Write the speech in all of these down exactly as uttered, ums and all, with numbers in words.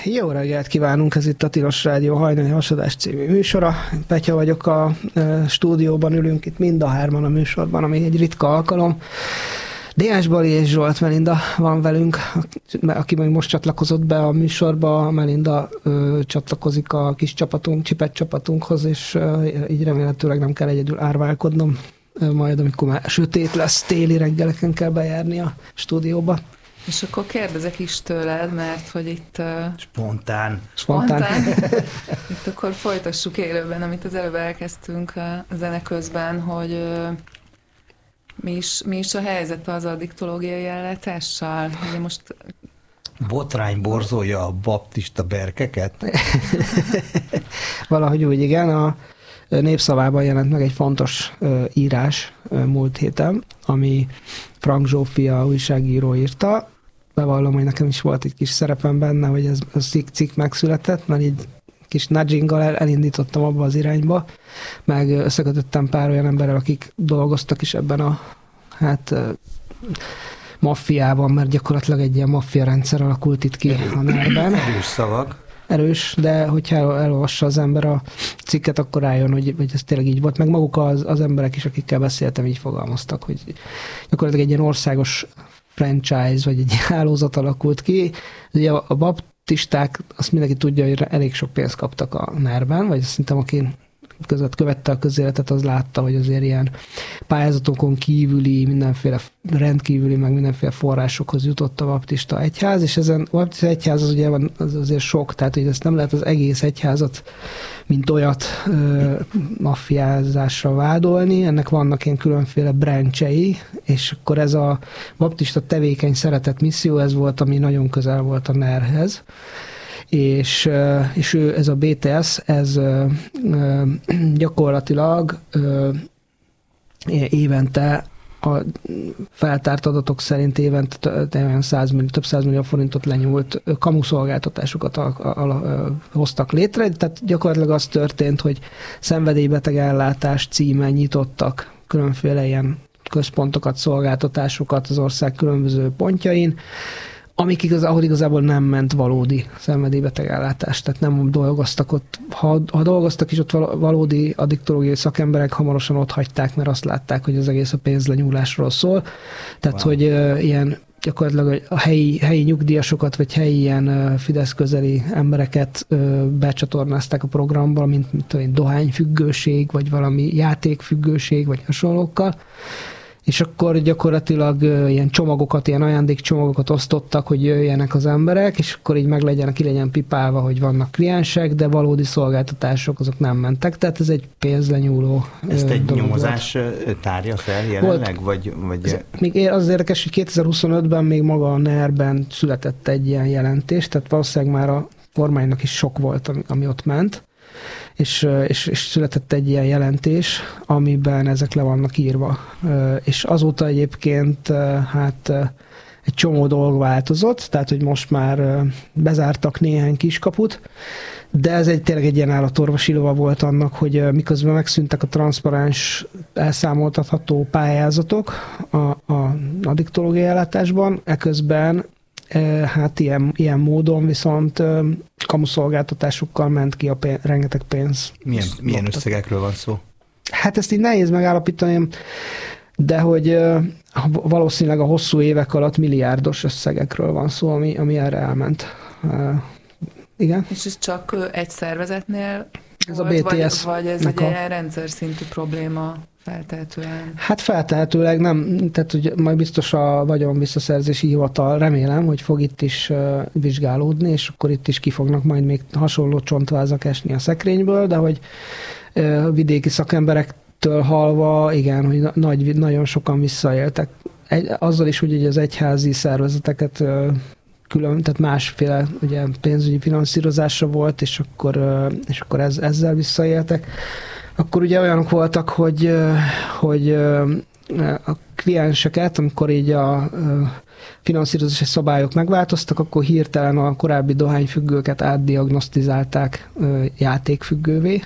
Jó reggelt kívánunk, ez itt a Tilos Rádió hajnali hasadás című műsora. Petya vagyok, a e, stúdióban ülünk itt mind a hárman a műsorban, ami egy ritka alkalom. Dénes Bali és Zsolt Melinda van velünk, aki még most csatlakozott be a műsorba. Melinda ö, csatlakozik a kis csapatunk, csipet csapatunkhoz, és ö, így remélhetőleg nem kell egyedül árválkodnom, ö, majd amikor már sötét lesz, téli reggeleken kell bejárni a stúdióba. És akkor kérdezek is tőled, mert hogy itt... Uh, spontán. Spontán. Itt akkor folytassuk élőben, amit az előbb elkezdtünk a zene közben, hogy uh, mi, is, mi is a helyzet az addiktológiai ellátással? Ugye most... Botrány borzolja a baptista berkeket? Valahogy úgy, igen. A Népszavában jelent meg egy fontos uh, írás uh, múlt héten, ami Frank Zsófia újságíró írta. Bevallom, hogy nekem is volt egy kis szerepem benne, hogy ez a cikk, cikk megszületett, mert így kis nudginggal el, elindítottam abba az irányba, meg összekötöttem pár olyan emberrel, akik dolgoztak is ebben a hát maffiában, mert gyakorlatilag egy ilyen maffia rendszer alakult itt ki a nerben. Erős szavak. Erős, de hogyha elolvassa az ember a cikket, akkor rájön, hogy, hogy ez tényleg így volt. Meg maguk az, az emberek is, akikkel beszéltem, így fogalmaztak, hogy gyakorlatilag egy ilyen országos franchise, vagy egy hálózat alakult ki. Ugye a baptisták, azt mindenki tudja, hogy elég sok pénzt kaptak a nerben, vagy szerintem aki között követte a közéletet, az látta, hogy azért ilyen pályázatokon kívüli, mindenféle rendkívüli, meg mindenféle forrásokhoz jutott a baptista egyház, és ezen a baptista egyház az ugye van, az azért sok, tehát hogy ezt nem lehet az egész egyházat, mint olyat ö, maffiázásra vádolni, ennek vannak ilyen különféle branchei, és akkor ez a baptista tevékeny szeretett misszió, ez volt, ami nagyon közel volt a nerhez. És, és ő, ez a bé té es, ez gyakorlatilag évente a feltárt adatok szerint évente száz millió, több százmillió forintot lenyúlt kamuszolgáltatásokat a, a, a, hoztak létre. Tehát gyakorlatilag az történt, hogy szenvedélybeteg ellátás címen nyitottak különféle ilyen központokat, szolgáltatásokat az ország különböző pontjain, amik igaz, ahol igazából nem ment valódi szenvedélybeteg ellátás, tehát nem dolgoztak ott. Ha, ha dolgoztak is ott valódi addiktológiai szakemberek, hamarosan ott hagyták, mert azt látták, hogy az egész a pénzlenyúlásról szól. Tehát, wow. hogy uh, ilyen gyakorlatilag a helyi, helyi nyugdíjasokat, vagy helyi ilyen uh, Fidesz közeli embereket uh, becsatornázták a programba, mint, mint olyan dohányfüggőség, vagy valami játékfüggőség, vagy hasonlókkal. És akkor gyakorlatilag ilyen csomagokat, ilyen ajándékcsomagokat osztottak, hogy jöjjenek az emberek, és akkor így meg legyen, ki legyen pipálva, hogy vannak kliensek, de valódi szolgáltatások azok nem mentek. Tehát ez egy pénzlenyúló Ezt egy dolog nyomozás volt. Tárja fel jelenleg? Vagy, vagy... Ez, még az érdekes, hogy kétezer-huszonötben még maga a nerben született egy ilyen jelentés, tehát valószínűleg már a kormánynak is sok volt, ami, ami ott ment. És, és, és született egy ilyen jelentés, amiben ezek le vannak írva. És azóta egyébként hát egy csomó dolog változott, tehát hogy most már bezártak néhány kiskaput, de ez egy, tényleg egy ilyen állatorvosi lova volt annak, hogy miközben megszűntek a transzparens elszámoltatható pályázatok a, a addiktológiai ellátásban, eközben hát ilyen, ilyen módon viszont kamuszolgáltatásokkal ment ki a pénz, rengeteg pénz. Milyen, milyen összegekről van szó? Hát ezt így nehéz megállapítani, de hogy valószínűleg a hosszú évek alatt milliárdos összegekről van szó, ami, ami erre elment. Igen? És ez csak egy szervezetnél ez volt, a bé té es vagy, vagy ez egy a... ilyen rendszer szintű probléma? Feltehetően. Hát feltehetőleg nem, tehát hogy majd biztos a vagyonvisszaszerzési hivatal, remélem, hogy fog itt is uh, vizsgálódni, és akkor itt is ki fognak majd még hasonló csontvázak esni a szekrényből, de hogy uh, vidéki szakemberektől hallva, igen, hogy nagy, nagyon sokan visszaéltek. Egy, azzal is, hogy az egyházi szervezeteket uh, külön, tehát másféle ugye, pénzügyi finanszírozásra volt, és akkor, uh, és akkor ez, ezzel visszaéltek. Akkor ugye olyanok voltak, hogy, hogy a klienseket, amikor így a finanszírozási szabályok megváltoztak, akkor hirtelen a korábbi dohányfüggőket átdiagnosztizálták játékfüggővé.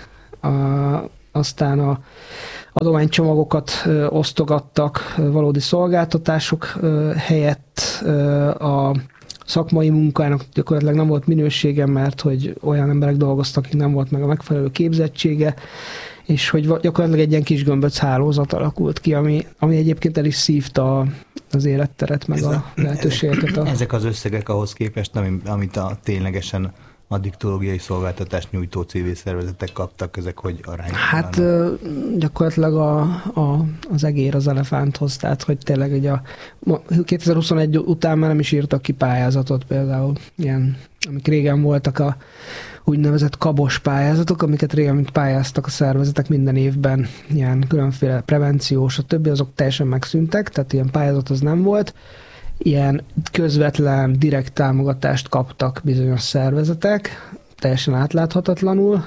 Aztán a adománycsomagokat osztogattak valódi szolgáltatások helyett a szakmai munkának gyakorlatilag nem volt minősége, mert hogy olyan emberek dolgoztak, akik nem volt meg a megfelelő képzettsége, és hogy gyakorlatilag egy ilyen kis gömböc hálózat alakult ki, ami, ami egyébként el is szívta az életteret, meg Ez a, a lehetőségeket. A... Ezek az összegek ahhoz képest, amit a ténylegesen addiktológiai szolgáltatást nyújtó civil szervezetek kaptak, ezek hogy arányban? Hát vannak? Gyakorlatilag a, a, az egér az elefánthoz, tehát hogy tényleg ugye a kétezer-huszonegy után már nem is írtak ki pályázatot például, ilyen, amik régen voltak a úgynevezett kabos pályázatok, amiket régen pályáztak a szervezetek minden évben, ilyen különféle prevenciós, a többi azok teljesen megszűntek, tehát ilyen pályázat az nem volt. Ilyen közvetlen, direkt támogatást kaptak bizonyos szervezetek, teljesen átláthatatlanul.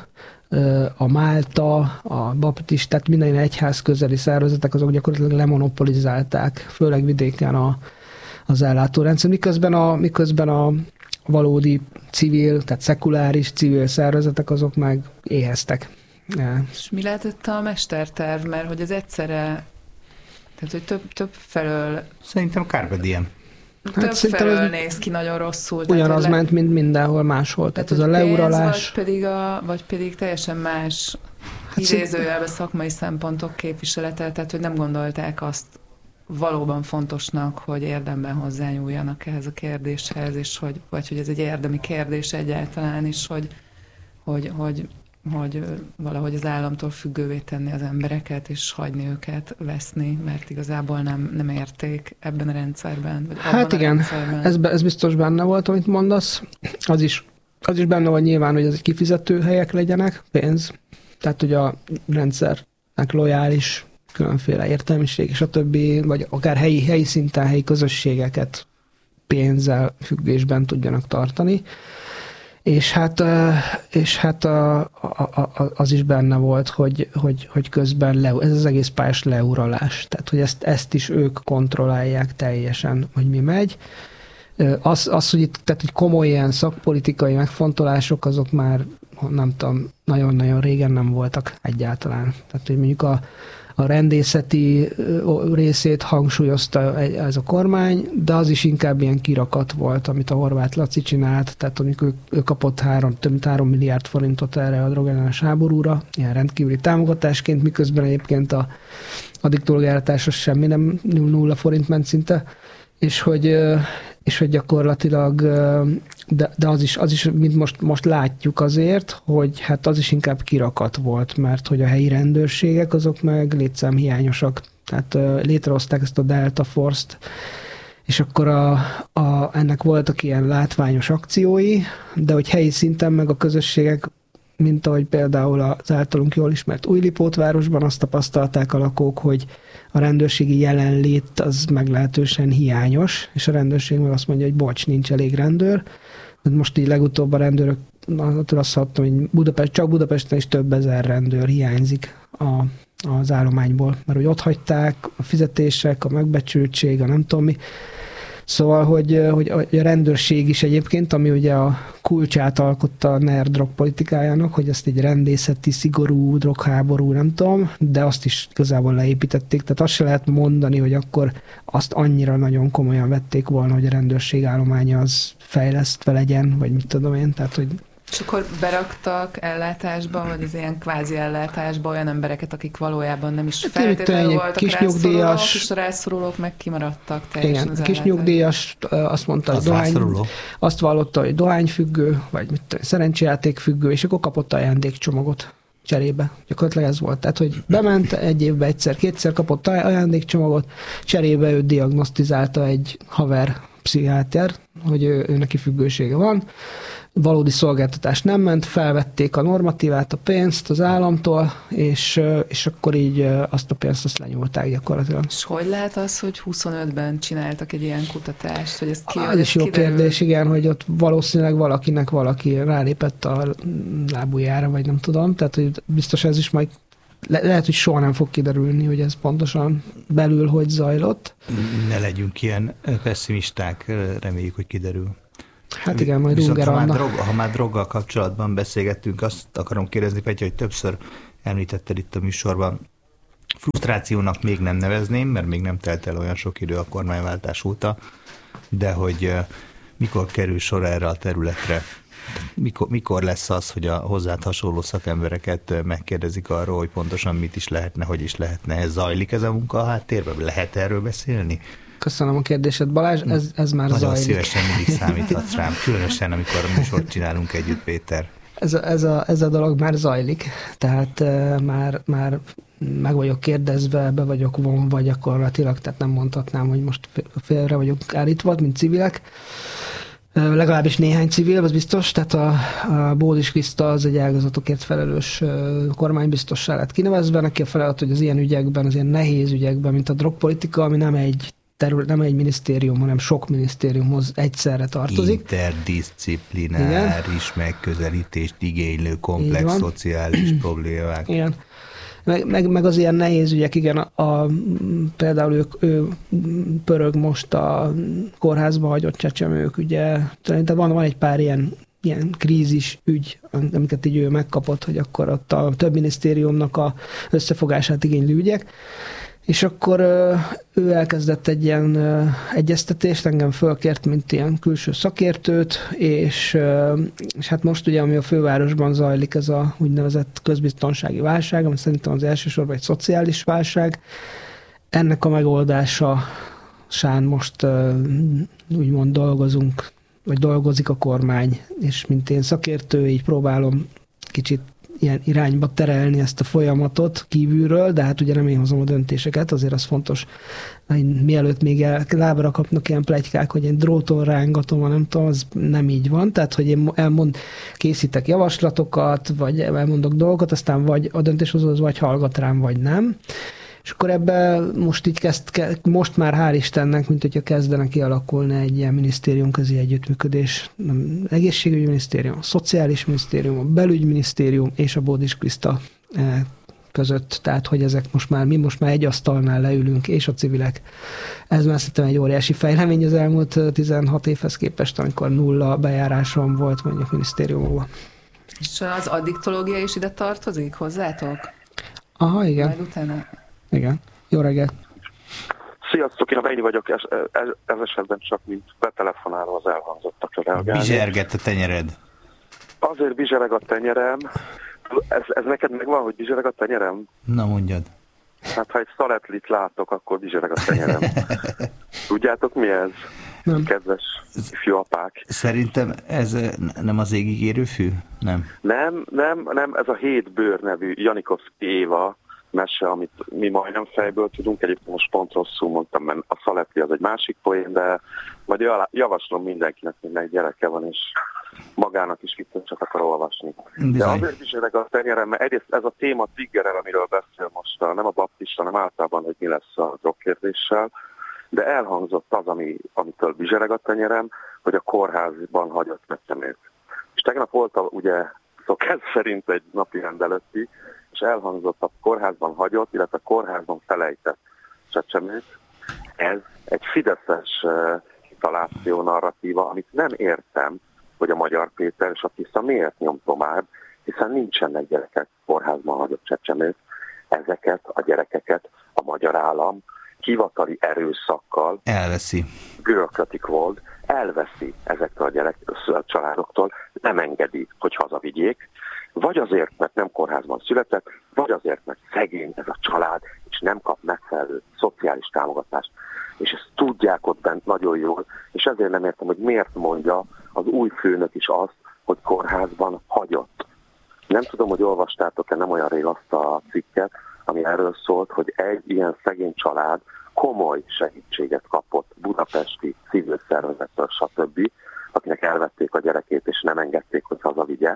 A Málta, a baptist, tehát minden egyház közeli szervezetek, azok gyakorlatilag lemonopolizálták, főleg vidéken a, az ellátórendszer, miközben a, miközben a valódi civil, tehát szekuláris civil szervezetek, azok meg éheztek. Ja. És mi lehetett a mesterterv? Mert hogy az egyszerre, tehát hogy több, több felől... Szerintem Carpe Diem. Több hát felől néz ki nagyon rosszul. Ugyanaz le... ment, mint mindenhol máshol. Tehát, tehát ez a leuralás. Vagy pedig, a, vagy pedig teljesen más hát idézőjelben szakmai szempontok képviselete, tehát hogy nem gondolták azt valóban fontosnak, hogy érdemben hozzányúljanak ehhez a kérdéshez, és hogy, vagy hogy ez egy érdemi kérdés egyáltalán is, hogy, hogy, hogy, hogy valahogy az államtól függővé tenni az embereket, és hagyni őket veszni, mert igazából nem, nem érték ebben a rendszerben. Vagy hát igen, rendszerben. Ez, ez biztos benne volt, amit mondasz. Az is, az is benne van nyilván, hogy ez egy kifizető helyek legyenek, pénz. Tehát, hogy a rendszernek lojális különféle értelmiség, és a többi, vagy akár helyi, helyi szinten helyi közösségeket pénzzel függésben tudjanak tartani. És hát, és hát a, a, a, az is benne volt, hogy, hogy, hogy közben le, ez az egész pályás leuralás. Tehát, hogy ezt, ezt is ők kontrollálják teljesen, hogy mi megy. Az, az hogy itt tehát, hogy komoly ilyen szakpolitikai megfontolások, azok már nem tudom, nagyon-nagyon régen nem voltak egyáltalán. Tehát, hogy mondjuk a A rendészeti részét hangsúlyozta ez a kormány, de az is inkább ilyen kirakat volt, amit a Horváth Laci csinált, tehát amikor ő, ő kapott három, több mint három milliárd forintot erre a drogellenes háborúra, ilyen rendkívüli támogatásként, miközben egyébként a addiktológiállátásra semmi nem, nulla forint ment szinte, és hogy, és hogy gyakorlatilag, de, de az is, az is, mint most, most látjuk azért, hogy hát az is inkább kirakat volt, mert hogy a helyi rendőrségek azok meg létszámhiányosak. Tehát létrehozták ezt a Delta Force-t, és akkor a, a, ennek voltak ilyen látványos akciói, de hogy helyi szinten meg a közösségek, mint ahogy például az általunk jól ismert Újlipótvárosban azt tapasztalták a lakók, hogy a rendőrségi jelenlét az meglehetősen hiányos, és a rendőrség meg azt mondja, hogy bocs, nincs elég rendőr. Most így legutóbb a rendőrök, azt hallottam, hogy Budapest, csak Budapesten is több ezer rendőr hiányzik a, az állományból, mert hogy ott hagyták a fizetések, a megbecsültség, a nem tudom mi. Szóval, hogy, hogy a rendőrség is egyébként, ami ugye a kulcsát alkotta a NER drogpolitikájának, hogy ezt egy rendészeti, szigorú drogháború, nem tudom, de azt is igazából leépítették. Tehát azt se lehet mondani, hogy akkor azt annyira nagyon komolyan vették volna, hogy a rendőrség állománya az fejlesztve legyen, vagy mit tudom én. Tehát, hogy és akkor beraktak ellátásba, vagy az ilyen kvázi ellátásba olyan embereket, akik valójában nem is feltétlenül voltak kis rászorulók, nyugdíjas, és a rászorulók meg kimaradtak teljesen. Igen, az kis nyugdíjas azt mondta, hogy dohány, azt vallotta, hogy dohányfüggő, vagy mit tudom, szerencsejátékfüggő, és akkor kapott ajándékcsomagot cserébe. Gyakorlatilag ez volt. Tehát, hogy bement egy évbe egyszer, kétszer kapott ajándékcsomagot, cserébe őt diagnosztizálta egy haver pszichiáter, hogy ő, ő neki függősége van. Valódi szolgáltatás nem ment, felvették a normatívát, a pénzt az államtól, és, és akkor így azt a pénzt azt lenyúlták gyakorlatilag. És hogy lehet az, hogy huszonötben csináltak egy ilyen kutatást? Hogy ezt ki, ah, ez is jó kiderül? Kérdés, igen, hogy ott valószínűleg valakinek valaki rálépett a lábujjára, vagy nem tudom, tehát hogy biztos ez is majd Le- lehet, hogy soha nem fog kiderülni, hogy ez pontosan belül hogy zajlott. Ne legyünk ilyen pessimisták, reméljük, hogy kiderül. Hát igen, majd Viszont, Unger ha, Anna. már drog, ha már droggal kapcsolatban beszélgettünk, azt akarom kérdezni, Petya, hogy többször említetted itt a műsorban, frusztrációnak még nem nevezném, mert még nem telt el olyan sok idő a kormányváltás óta, de hogy Mikor kerül sor erre a területre? Mikor, mikor lesz az, hogy a hozzád hasonló szakembereket megkérdezik arról, hogy pontosan mit is lehetne, hogy is lehetne? Ez zajlik ez a munka a háttérben? Lehet erről beszélni? Köszönöm a kérdésed, Balázs, ez, ez már Nagyon zajlik. Nagyon szívesen mindig számíthatsz rám, különösen amikor a műsort csinálunk együtt, Péter. Ez a, ez, a, ez a dolog már zajlik, tehát uh, már, már meg vagyok kérdezve, be vagyok vonva gyakorlatilag, tehát nem mondhatnám, hogy most félre vagyok állítva, mint civilek. Uh, legalábbis néhány civil, az biztos, tehát a, a Bódis Kriszta az egy ágazatokért felelős uh, kormánybiztossá lett kinevezve, neki a feladat, hogy az ilyen ügyekben, az ilyen nehéz ügyekben, mint a drogpolitika, ami nem egy terület, nem egy minisztérium, hanem sok minisztériumhoz egyszerre tartozik. Interdisziplináris megközelítést igénylő komplex szociális problémák. Igen. Meg, meg, meg az ilyen nehéz ügyek, igen, a, a, például ők, ő pörög most a kórházba hagyott csecsemők, ugye, de van, van egy pár ilyen, ilyen krízis ügy, amiket így ő megkapott, hogy akkor ott a több minisztériumnak a összefogását igénylő ügyek. És akkor ő elkezdett egy ilyen egyeztetést, engem fölkért, mint ilyen külső szakértőt, és, és hát most ugye, ami a fővárosban zajlik, ez a úgynevezett közbiztonsági válság, ami szerintem az elsősorban egy szociális válság, ennek a megoldása sán most úgymond dolgozunk, vagy dolgozik a kormány, és mint én szakértő, így próbálom kicsit ilyen irányba terelni ezt a folyamatot kívülről, de hát ugye nem én hozom a döntéseket, azért az fontos, mielőtt még el, lábra kapnak ilyen pletykák, hogy én dróton rángatom, nem tudom, az nem így van, tehát hogy én elmond, készítek javaslatokat, vagy elmondok dolgokat, aztán vagy a döntéshozó az vagy hallgat rám, vagy nem. És akkor ebben most így kezd, most már hál' Istennek, mint hogyha kezdene kialakulni egy ilyen minisztériumközi együttműködés, egészségügyi minisztérium, a szociális minisztérium, a belügyminisztérium és a Bódis Kriszta között. Tehát, hogy ezek most már, mi most már egy asztalnál leülünk, és a civilek. Ez már szerintem egy óriási fejlemény az elmúlt tizenhat évhez képest, amikor nulla bejárásom volt mondjuk minisztériumban. És az addiktológia is ide tartozik hozzátok? Aha, igen. Majd utána... Igen. Jó reggelt! Sziasztok, én a Beini vagyok, ez, ez, ez esetben csak mint betelefonálva az elhangzottakra reagálni. Bizsergett a tenyered? Azért bizsereg a tenyerem. Ez, ez neked megvan, hogy bizsereg a tenyerem? Na mondjad. Hát ha egy szaletlit látok, akkor bizsereg a tenyerem. Tudjátok mi ez? Nem. Kedves ifjú apák. Szerintem ez nem az égig érő fű? Nem. Nem, nem, nem, ez a Hét bőr nevű Janikovszky Éva mese, amit mi majdnem fejből tudunk. Egyébként most pont rosszul mondtam, mert a szaletli az egy másik poén, de majd javaslom mindenkinek, mindenki gyereke van, és magának is csak akar olvasni. Bizony. De azért is érek a tenyerem, mert egyrészt ez a téma triggerel, amiről beszél most, nem a baptista, hanem általában, hogy mi lesz a drogkérdéssel, de elhangzott az, ami, amitől bizsereg a tenyerem, hogy a kórházban hagyott csecsemők. És tegnap volt a, ugye szokás szerint egy napi rend előtti, és elhangzott a kórházban hagyott, illetve a kórházban felejtett csecsemők. Ez egy fideszes uh, kitaláció narratíva, amit nem értem, hogy a Magyar Péter és a Tisza miért nyom tovább, hiszen nincsenek gyerekek kórházban hagyott csecsemők. Ezeket a gyerekeket a magyar állam hivatali erőszakkal elveszi. Bürokratik volt, elveszi ezektől a gyerek a családoktól, nem engedi, hogy hazavigyék, vagy azért, mert nem kórházban született, vagy azért, mert szegény ez a család, és nem kap megfelelő szociális támogatást. És ezt tudják ott bent nagyon jól, és ezért nem értem, hogy miért mondja az új főnök is azt, hogy kórházban hagyott. Nem tudom, hogy olvastátok-e nem olyan rég azt a cikket, ami erről szólt, hogy egy ilyen szegény család komoly segítséget kapott budapesti civil szervezettől, stb., akinek elvették a gyerekét, és nem engedték, hogy hazavigye.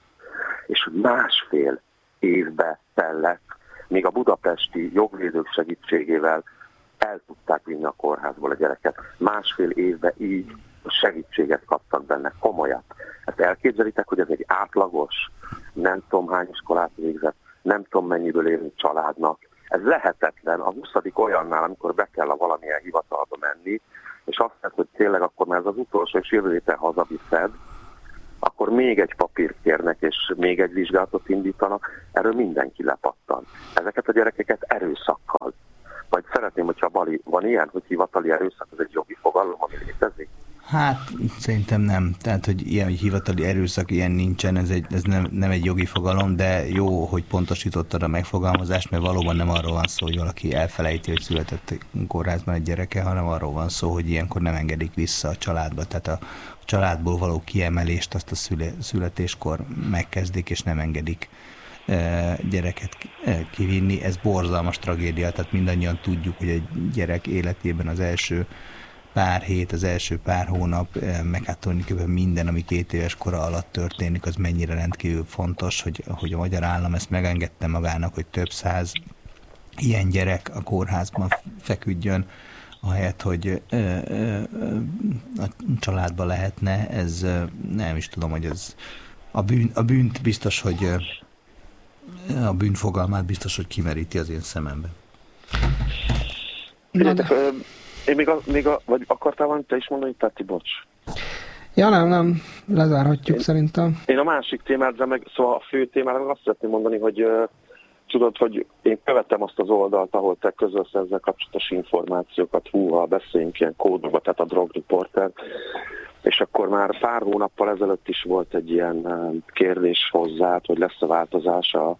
És másfél évbe tellett, még a budapesti jogvédők segítségével el tudták vinni a kórházból a gyereket. Másfél évbe így segítséget kaptak benne, komolyat. Ezt elképzelitek, hogy ez egy átlagos, nem tudom hány iskolát végzett, nem tudom mennyiből élő családnak. Ez lehetetlen a huszadik olyannál, amikor be kell a valamilyen hivatalba menni, és azt mondja, hogy tényleg akkor már ez az utolsó, és jövő héten hazaviszed, akkor még egy papírt kérnek, és még egy vizsgálatot indítanak, erről mindenki lepattan. Ezeket a gyerekeket erőszakkal. Vagy szeretném, hogyha Bali, van ilyen, hogy hivatali erőszak, az egy jogi fogalom, ami létezik? Hát szerintem nem. Tehát, hogy ilyen hogy hivatali erőszak, ilyen nincsen, ez, egy, ez nem, nem egy jogi fogalom, de jó, hogy pontosítottad a megfogalmazást, mert valóban nem arról van szó, hogy valaki elfelejti, hogy született kórházban egy gyereke, hanem arról van szó, hogy ilyenkor nem engedik vissza a családba. Tehát a, a családból való kiemelést azt a szüle, születéskor megkezdik, és nem engedik e, gyereket e, kivinni. Ez borzalmas tragédia, tehát mindannyian tudjuk, hogy egy gyerek életében az első pár hét, az első pár hónap, meg hát tulajdonképpen minden, ami két éves kora alatt történik, az mennyire rendkívül fontos, hogy, hogy a magyar állam ezt megengedte magának, hogy több száz ilyen gyerek a kórházban feküdjön, ahelyett, hogy ö, ö, a családban lehetne. Ez nem is tudom, hogy ez a, bűn, a bűnt biztos, hogy a bűnfogalmát biztos, hogy kimeríti az én szememben. Na de... Én még, a, még a, vagy akartál valamit te is mondani, Tati, bocs? Ja, nem, nem, lezárhatjuk én, szerintem. Én a másik témát, meg, szóval a fő témára meg azt szeretném mondani, hogy uh, tudod, hogy én követem azt az oldalt, ahol te közölsz ezzel kapcsolatos információkat, húha, beszéljünk ilyen kódokba, tehát a Drog Reporter, és akkor már pár hónappal ezelőtt is volt egy ilyen uh, kérdés hozzá, hogy lesz-e változás a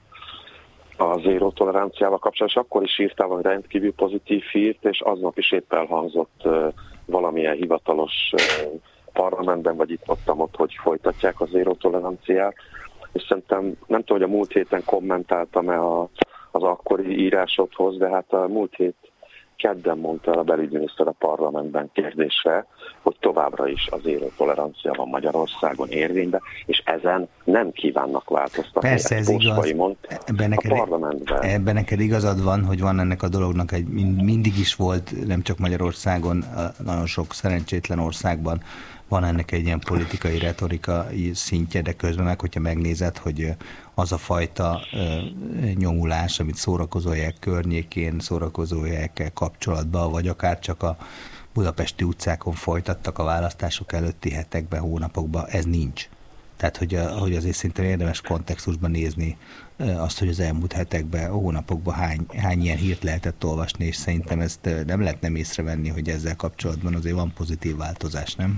a zéró toleranciával kapcsolatban, és akkor is írtál valami rendkívül pozitív hírt, és aznap is épp elhangzott uh, valamilyen hivatalos uh, parlamentben, vagy itt ottam ott, hogy folytatják a zéró toleranciát, és szerintem nem tudom, hogy a múlt héten kommentáltam-e a, az akkori írásodhoz, de hát a múlt hét kedden mondta a belügyminiszter a parlamentben kérdésre, hogy továbbra is az zéró tolerancia van Magyarországon érvényben, és ezen nem kívánnak változtatni. Persze, ez igaz. Ebben neked, ebben neked igazad van, hogy van ennek a dolognak egy, mindig is volt, nem csak Magyarországon, nagyon sok szerencsétlen országban van ennek egy ilyen politikai retorikai szintje, de közben meg, hogyha megnézed, hogy az a fajta ö, nyomulás, amit szórakozóhelyek környékén, szórakozóhelyekkel kapcsolatban, vagy akár csak a budapesti utcákon folytattak a választások előtti hetekben, hónapokban, ez nincs. Tehát, hogy, hogy azért szerintem érdemes kontextusban nézni azt, hogy az elmúlt hetekben, hónapokban hány, hány ilyen hírt lehetett olvasni, és szerintem ezt nem lehet nem észrevenni, hogy ezzel kapcsolatban azért van pozitív változás, nem?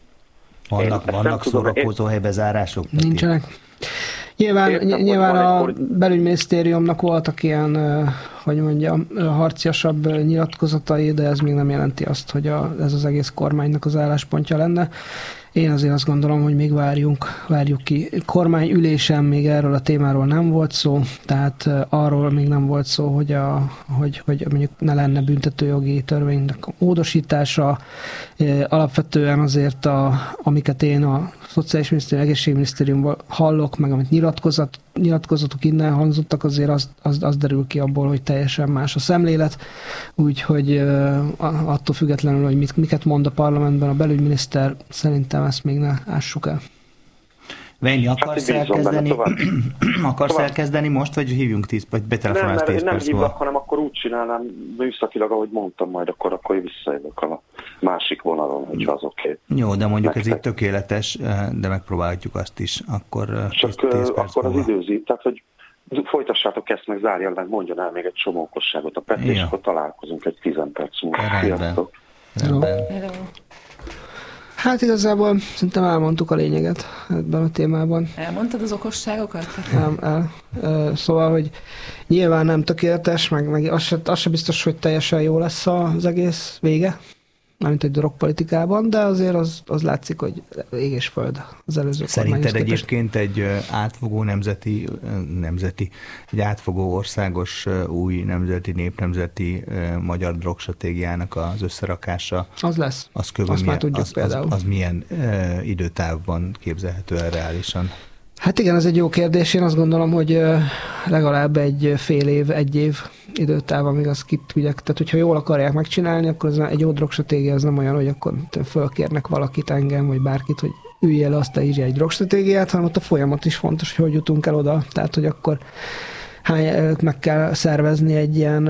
Vannak, vannak szórakozó helybezárások? Nincsenek. Nyilván, Értem, nyilván a belügyminisztériumnak voltak ilyen, hogy mondjam, harciasabb nyilatkozatai, de ez még nem jelenti azt, hogy a, ez az egész kormánynak az álláspontja lenne. Én azért azt gondolom, hogy még várjunk, várjuk ki. Kormányülésen még erről a témáról nem volt szó, tehát arról még nem volt szó, hogy, a, hogy, hogy mondjuk ne lenne büntetőjogi törvénynek a módosítása. Alapvetően azért, a, amiket én a Szociális Minisztérium, Egészségminisztériumban hallok, meg amit nyilatkozat, nyilatkozatok innen hangzottak, azért az, az, az derül ki abból, hogy teljesen más a szemlélet. Úgyhogy attól függetlenül, hogy mit, miket mond a parlamentben a belügyminiszter, szerintem ezt még ne ássuk el. Venni, akarsz hát elkezdeni, akarsz elkezdeni most, vagy hívjunk tíz, vagy betelefonálsz tíz perc múlva? Nem hívlak, hanem akkor úgy csinálnám műszakilag, ahogy mondtam, majd akkor, akkor visszajövök a másik vonalon, hogyha az oké. Okay. Jó, de mondjuk Nektek. Ez itt tökéletes, de megpróbáljuk azt is. Akkor, Csak tíz, tíz akkor az időzít, tehát hogy folytassátok ezt, meg zárjál, meg mondjon el még egy csomó okosságot a Peti, és akkor találkozunk egy tíz perc múlva. Rendben. Rendben. Hát igazából szerintem elmondtuk a lényeget ebben a témában. Elmondtad az okosságokat? El, el. Szóval, hogy nyilván nem tökéletes, meg, meg az, se, az se biztos, hogy teljesen jó lesz az egész vége, mármint egy drogpolitikában, de azért az, az látszik, hogy ég és föld az előző kormányhoz. Szerinted egyébként egy átfogó nemzeti, nemzeti, egy átfogó országos új nemzeti, népnemzeti magyar drogstratégiának az összerakása? Az lesz. Az, Azt már tudjuk az, például. Az, az milyen uh, időtávban képzelhető el reálisan? Hát igen, ez egy jó kérdés. Én azt gondolom, hogy legalább egy fél év, egy év időtáv, amíg azt ki tudják. Tehát, hogyha jól akarják megcsinálni, akkor ez egy jó drogstratégia, az nem olyan, hogy akkor fölkérnek valakit, engem, vagy bárkit, hogy üljél le, aztán írja egy drogstratégiát, hanem ott a folyamat is fontos, hogy hogy jutunk el oda. Tehát, hogy akkor hány, meg kell szervezni egy ilyen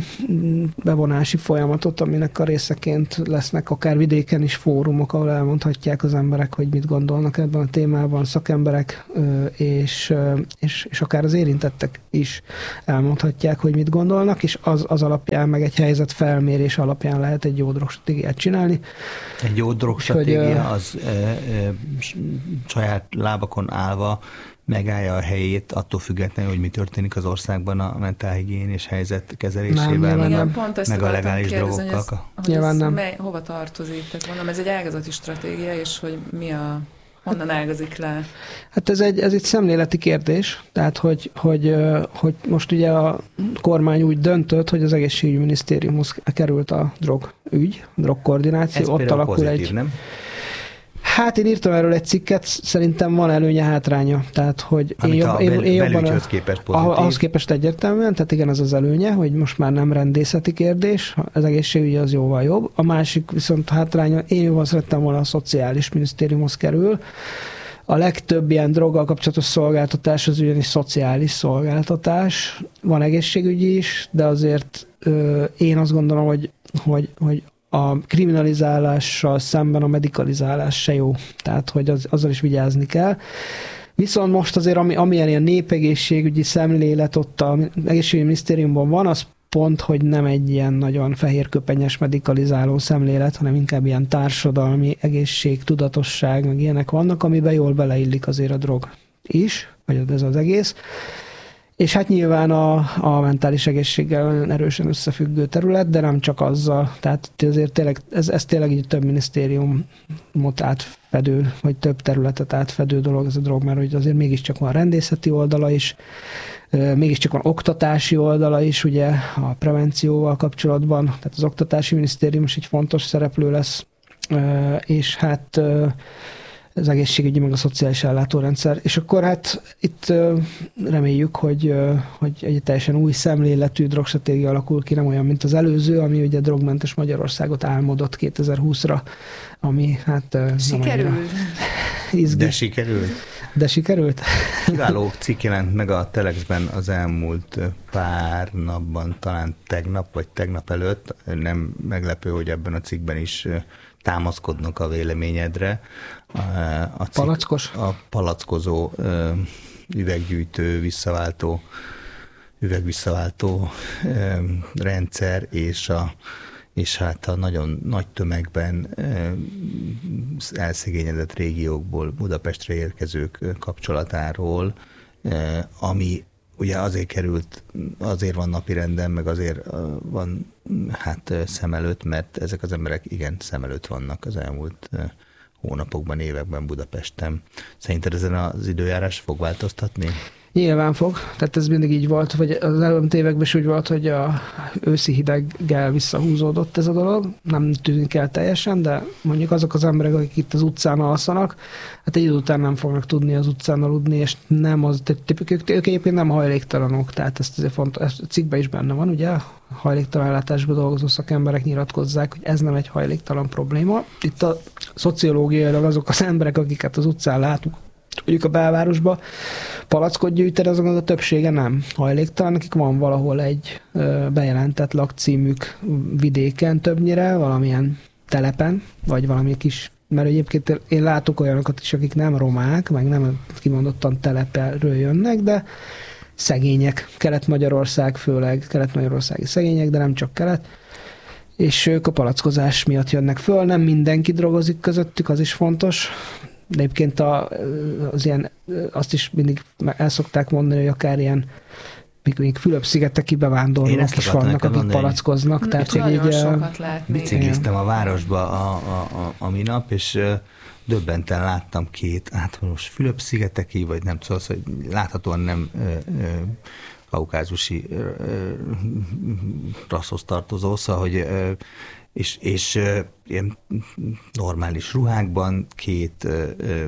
bevonási folyamatot, aminek a részeként lesznek akár vidéken is fórumok, ahol elmondhatják az emberek, hogy mit gondolnak ebben a témában, szakemberek, és, és, és akár az érintettek is elmondhatják, hogy mit gondolnak, és az, az alapján, meg egy helyzet felmérés alapján lehet egy jó drogstratégiát csinálni. Egy jó drogstratégia az e, e, saját lábakon állva megállja a helyét, attól függetlenül, hogy mi történik az országban a mentálhigiénés helyzet kezelésével, nem, meg, nem. a, meg a legális drogokkal. Hogy ez, hogy ez nem. Mely, hova tartozik? Tehát mondom, ez egy ágazati stratégia, és hogy mi a... Honnan ágazik le? Hát ez egy, ez egy szemléleti kérdés, tehát hogy, hogy, hogy most ugye a kormány úgy döntött, hogy az egészségügyminisztériumhoz került a drogügy, a drogkoordináció. Ez ott alakul pozitív, egy... nem? Hát én írtam erről egy cikket, szerintem van előnye, hátránya. Tehát, hogy én, jobb, én, én jobban... A, képest pozitív. Ahhoz képest egyértelműen, tehát igen, ez az előnye, hogy most már nem rendészeti kérdés, az egészségügy az jóval jobb. A másik viszont hátránya, én jobban szerettem volna a szociális minisztériumhoz kerül. A legtöbb ilyen droggal kapcsolatos szolgáltatás az ugyanis szociális szolgáltatás. Van egészségügyi is, de azért ö, én azt gondolom, hogy, hogy, hogy a kriminalizálással szemben a medikalizálás se jó. Tehát, hogy az, azzal is vigyázni kell. Viszont most azért, ami, amilyen ilyen népegészségügyi szemlélet ott az egészségügyi minisztériumban van, az pont, hogy nem egy ilyen nagyon fehérköpenyes medikalizáló szemlélet, hanem inkább ilyen társadalmi egészség, tudatosság, meg ilyenek vannak, amiben jól beleillik azért a drog is, vagy ez az egész. És hát nyilván a, a mentális egészséggel erősen összefüggő terület, de nem csak azzal. Tehát azért tényleg, ez, ez tényleg így több minisztériumot átfedő, vagy több területet átfedő dolog ez a drog, mert hogy azért mégiscsak van rendészeti oldala is, mégiscsak van oktatási oldala is, ugye a prevencióval kapcsolatban, tehát az oktatási minisztérium is egy fontos szereplő lesz, és hát az egészségügyi, meg a szociális ellátórendszer. És akkor hát itt reméljük, hogy, hogy egy teljesen új szemléletű drogstratégia alakul ki, nem olyan, mint az előző, ami ugye drogmentes Magyarországot álmodott kétezer-húszra, ami hát... Sikerült. De sikerült. De sikerült? Kiváló cikk jelent meg a Telexben az elmúlt pár napban, talán tegnap, vagy tegnap előtt. Nem meglepő, hogy ebben a cikkben is támaszkodnak a véleményedre. A cikk, Palackos? A palackozó üveggyűjtő, visszaváltó, üvegvisszaváltó rendszer, és, a, és hát a nagyon nagy tömegben elszegényedett régiókból Budapestre érkezők kapcsolatáról, ami ugye azért került, azért van napirenden, meg azért van hát szem előtt, mert ezek az emberek igen szem előtt vannak az elmúlt hónapokban, években Budapesten. Szerinted ezen az időjárás fog változtatni? Nyilván fog. Tehát ez mindig így volt, vagy az elmúlt években is úgy volt, hogy a őszi hideggel visszahúzódott ez a dolog. Nem tűnik el teljesen, de mondjuk azok az emberek, akik itt az utcán alszanak, hát egy idő után nem fognak tudni az utcán aludni, és nem az, ők, ők egyébként nem hajléktalanok, tehát ezt azért fontos, ez a cikkben is benne van, ugye? Hajléktalan ellátásban dolgozó szakemberek nyilatkozzák, hogy ez nem egy hajléktalan probléma. Itt a szociológiailag azok az emberek, akiket az utcán látunk, mondjuk a belvárosba palackot gyűjteni, azoknak a többsége nem hajléktalan, akik van valahol egy ö, bejelentett lakcímük vidéken többnyire, valamilyen telepen, vagy valami kis, mert egyébként én látok olyanokat is, akik nem romák, meg nem kimondottan telepről jönnek, de szegények, Kelet-Magyarország főleg, kelet-magyarországi szegények, de nem csak kelet, és ők a palackozás miatt jönnek föl, nem mindenki drogozik közöttük, az is fontos. De egyébként a, az ilyen, azt is mindig el szokták mondani, hogy akár ilyen még Fülöp-szigeteki bevándorlók is vannak, akik mondani, palackoznak. Hogy tehát, hogy így sokat látni. Bicikliztem a városba a, a, a, a minap, és döbbenten láttam két, hát most Fülöp-szigeteki, vagy nem tudom, szóval, hogy láthatóan nem ö, ö, kaukázusi ö, ö, rasszhoz tartozó, szóval, hogy ö, és, és uh, ilyen normális ruhákban két uh, uh,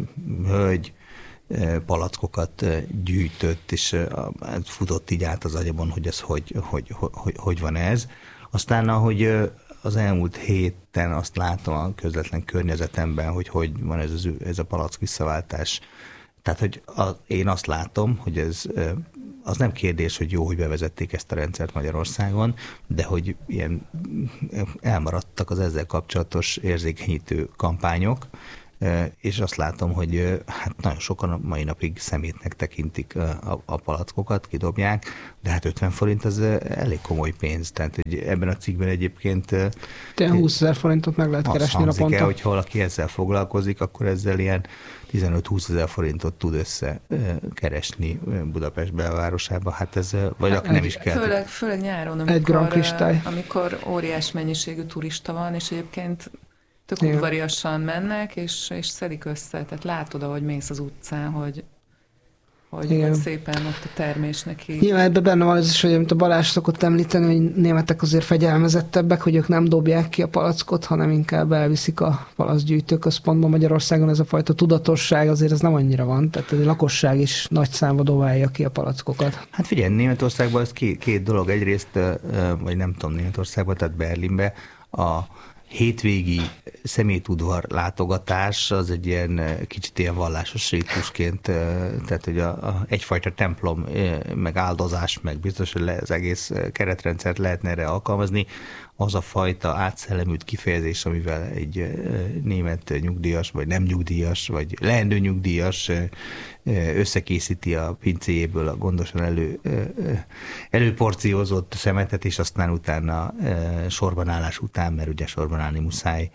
hölgy uh, palackokat uh, gyűjtött, és uh, futott így át az agyamon, hogy ez hogy, hogy, hogy, hogy van ez. Aztán, ahogy uh, az elmúlt héten azt látom a közvetlen környezetemben, hogy hogy van ez, az, ez a palack visszaváltás. Tehát, hogy a, én azt látom, hogy ez uh, az nem kérdés, hogy jó, hogy bevezették ezt a rendszert Magyarországon, de hogy ilyen elmaradtak az ezzel kapcsolatos érzékenyítő kampányok, és azt látom, hogy hát nagyon sokan a mai napig szemétnek tekintik a, a palackokat, kidobják, de hát ötven forint az elég komoly pénz. Tehát hogy ebben a cikkben egyébként... Te húszezer forintot meg lehet keresni naponta. El, hogyha valaki ezzel foglalkozik, akkor ezzel ilyen tizenöt-húszezer forintot tud összekeresni Budapest belvárosába. Hát ez, vagy akkor nem is kell. Főleg, főleg nyáron, amikor, amikor óriás mennyiségű turista van, és egyébként tök udvariasan mennek, és, és szedik össze. Tehát látod, ahogy mész az utcán, hogy, hogy, hogy szépen ott a termés neki. Nyilván ebben benne van az is, hogy amit a Balázs szokott említeni, hogy németek azért fegyelmezettebbek, hogy ők nem dobják ki a palackot, hanem inkább elviszik a palackgyűjtőközpontba. Magyarországon ez a fajta tudatosság azért ez nem annyira van, tehát a lakosság is nagy számba dobálja ki a palackokat. Hát figyelj, Németországban ez két, két dolog. Egyrészt, vagy nem tudom, Németországban, tehát Berlinben a hétvégi szemétudvar látogatás az egy ilyen kicsit ilyen vallásos ritusként, tehát hogy a, a, egyfajta templom, meg áldozás, meg biztos, hogy le, az egész keretrendszert lehetne erre alkalmazni. Az a fajta átszellemült kifejezés, amivel egy német nyugdíjas, vagy nem nyugdíjas, vagy leendő nyugdíjas összekészíti a pincéjéből a gondosan elő, előporciózott szemetet, és aztán utána sorbanállás után, mert ugye sorban állni muszáj,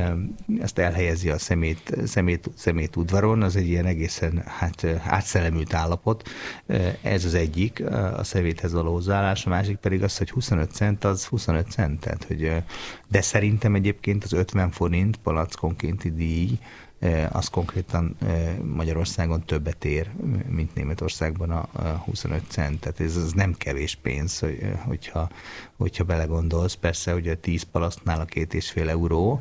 ezt elhelyezi a szemét, szemét, szemét udvaron, az egy ilyen egészen hát, átszellemült állapot. Ez az egyik, a szeméthez való hozzáállás, a másik pedig az, hogy huszonöt cent az huszonöt cent, tehát, hogy, de szerintem egyébként az ötven forint palackonkénti díj, az konkrétan Magyarországon többet ér, mint Németországban a huszonöt cent. Tehát ez az nem kevés pénz, hogyha, hogyha belegondolsz. Persze, hogy a tíz palasztnál a két és fél euró,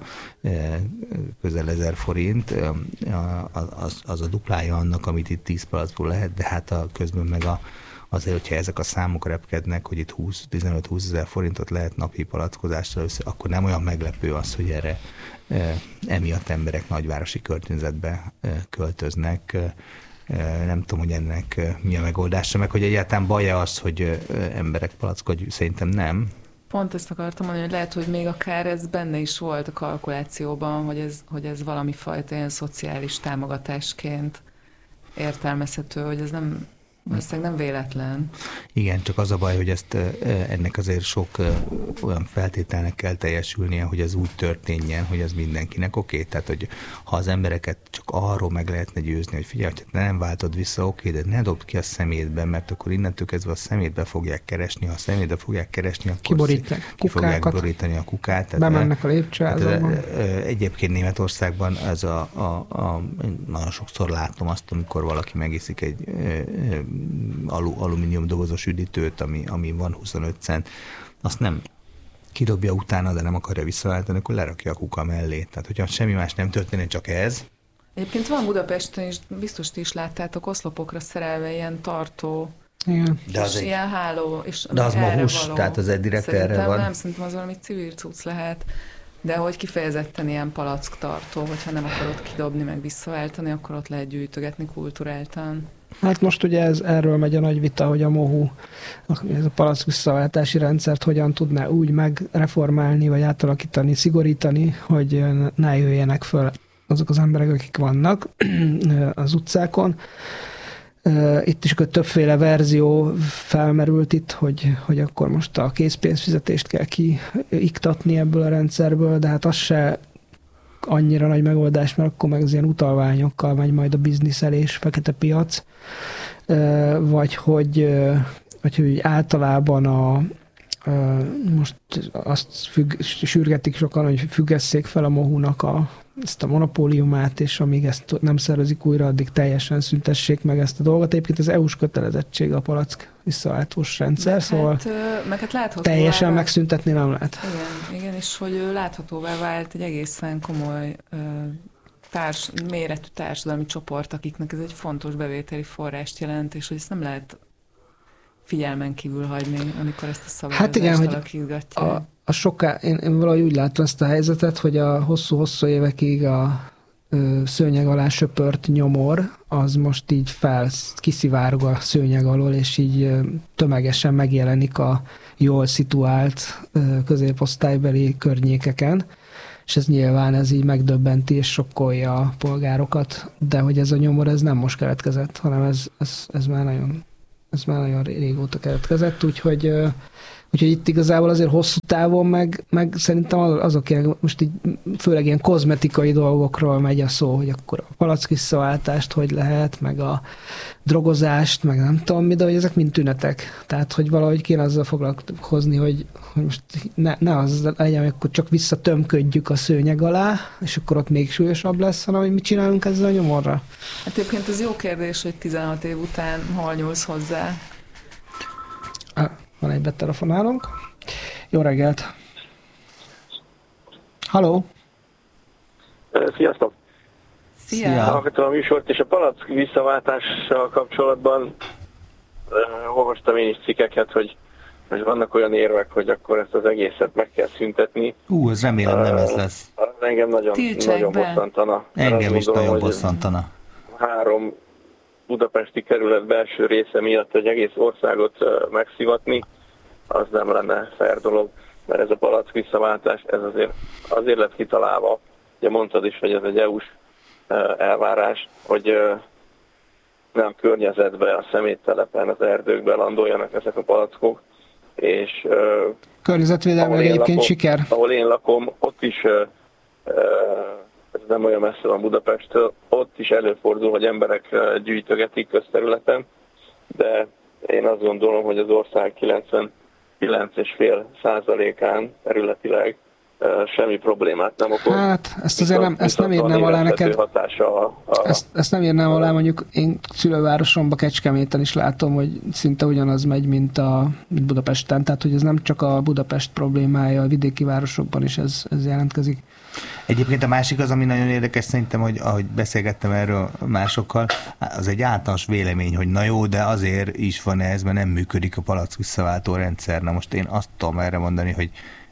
közel ezer forint, az, az a duplája annak, amit itt tíz palasztból lehet, de hát a közben meg a azért, hogyha ezek a számok repkednek, hogy itt tizenöt-húsz ezer forintot lehet napi palackozással össze, akkor nem olyan meglepő az, hogy erre e, emiatt emberek nagyvárosi környezetbe e, költöznek. E, nem tudom, hogy ennek mi a megoldása, meg hogy egyáltalán baj-e az, hogy emberek palackot, szerintem nem. Pont ezt akartam mondani, hogy lehet, hogy még akár ez benne is volt a kalkulációban, hogy ez, hogy ez valami fajta ilyen szociális támogatásként értelmezhető, hogy ez nem valószínűleg nem véletlen. Igen, csak az a baj, hogy ezt ennek azért sok olyan feltételnek kell teljesülnie, hogy ez úgy történjen, hogy ez mindenkinek oké. Okay. Tehát, hogy ha az embereket csak arról meg lehetne győzni, hogy figyelj, hogy nem váltod vissza, oké, okay, de ne dobd ki a szemétbe, mert akkor innentől kezdve a szemétbe fogják keresni, ha a szemétbe fogják keresni, akkor kiborítják ki fogják borítani a kukát. Tehát, bemennek a lépcsőházakban. Egyébként Németországban ez a, a, a, nagyon sokszor látom azt, amikor valaki megiszik egy Alu, alumínium dobozos üdítőt, ami, ami van huszonöt cent, azt nem kidobja utána, de nem akarja visszaváltani, akkor lerakja a kuka mellé. Tehát, hogyha semmi más nem történik, csak ez. Egyébként van Budapesten is, biztos ti is láttátok, oszlopokra szerelve ilyen tartó, igen. De az és egy, ilyen háló. És de az ma hús, tehát az egy direkt szerintem erre van. Nem, szerintem az valami civil cucc lehet, de hogy kifejezetten ilyen palack tartó, hogyha nem akarod kidobni, meg visszaváltani, akkor ott lehet gyűjtögetni kulturáltan. Hát most ugye ez, erről megy a nagy vita, hogy a MOHU, ez a palack visszaváltási rendszert hogyan tudná úgy megreformálni, vagy átalakítani, szigorítani, hogy ne jöjjenek föl azok az emberek, akik vannak az utcákon. Itt is többféle verzió felmerült itt, hogy, hogy akkor most a készpénzfizetést kell kiiktatni ebből a rendszerből, de hát az se annyira nagy megoldás, mert akkor meg az ilyen utalványokkal megy majd a bizniszelés, fekete piac, vagy hogy, vagy hogy általában a, most azt függ, sürgetik sokan, hogy függesszék fel a MOHU-nak a, ezt a monopóliumát, és amíg ezt nem szervezik újra, addig teljesen szüntessék meg ezt a dolgot. Egyébként az é u-s kötelezettség a palack visszaváltós rendszer, meg szóval hát, meg hát teljesen vált, megszüntetni nem lehet. Igen, igen, és hogy láthatóvá vált egy egészen komoly társ, méretű társadalmi csoport, akiknek ez egy fontos bevételi forrást jelent, és hogy ezt nem lehet figyelmen kívül hagyni, amikor ezt a szabályozást hát igen, alakítgatja. A, a soká, én, én valahogy úgy látom ezt a helyzetet, hogy a hosszú-hosszú évekig a szőnyeg alá söpört nyomor, az most így fel, kiszivárog a szőnyeg alól, és így tömegesen megjelenik a jól szituált középosztálybeli környékeken, és ez nyilván ez így megdöbbenti és sokkolja a polgárokat, de hogy ez a nyomor ez nem most keletkezett, hanem ez, ez, ez, már, nagyon, ez már nagyon régóta keletkezett, úgyhogy Úgyhogy itt igazából azért hosszú távon meg, meg szerintem azok ilyen, most így főleg ilyen kozmetikai dolgokról megy a szó, hogy akkor a palack visszaváltást hogy lehet, meg a drogozást, meg nem tudom mi, de hogy ezek mind tünetek. Tehát, hogy valahogy kéne azzal foglalkozni, hogy, hogy most ne, ne az legyen, hogy akkor csak visszatömködjük a szőnyeg alá, és akkor ott még súlyosabb lesz, hanem hogy mit csinálunk ezzel a nyomorra. Hát egyébként ez jó kérdés, hogy tizenhat év után hol nyúlsz hozzá. Van egy betelefonálunk. Jó reggelt! Halló! Sziasztok! Szia! Hallgatom a műsort, és a palack visszaváltással kapcsolatban uh, olvastam én is cikkeket, hogy most vannak olyan érvek, hogy akkor ezt az egészet meg kell szüntetni. Ú, ez remélem nem ez lesz. Uh, engem nagyon, nagyon bosszantana. Engem is gondolom, nagyon bosszantana. Három budapesti kerület belső része miatt egy egész országot uh, megszivatni, az nem lenne fair dolog, mert ez a palack visszaváltás, ez azért, azért lett kitalálva, ugye mondtad is, hogy ez egy é u-s uh, elvárás, hogy uh, nem környezetben, a szeméttelepen, az erdőkben landoljanak ezek a palackok, és uh, környezetvédelmi egyébként lakom, siker. Ahol én lakom, ott is uh, uh, ez nem olyan messze van Budapesttől, ott is előfordul, hogy emberek gyűjtögetik közterületen, de én azt gondolom, hogy az ország kilencvenkilenc egész öt százalékán területileg semmi problémát nem okoz. Hát, ezt azért nem, ezt nem írnám alá neked. A, a... Ezt, ezt nem írnám alá, mondjuk én szülővárosomban, Kecskeméten is látom, hogy szinte ugyanaz megy, mint, a, mint Budapesten. Tehát, hogy ez nem csak a Budapest problémája, a vidéki városokban is ez, ez jelentkezik. Egyébként a másik az, ami nagyon érdekes szerintem, hogy ahogy beszélgettem erről másokkal, az egy általános vélemény, hogy na jó, de azért is van ez, mert nem működik a palack visszaváltó rendszer. Na most én azt tudom erre mondani, hogy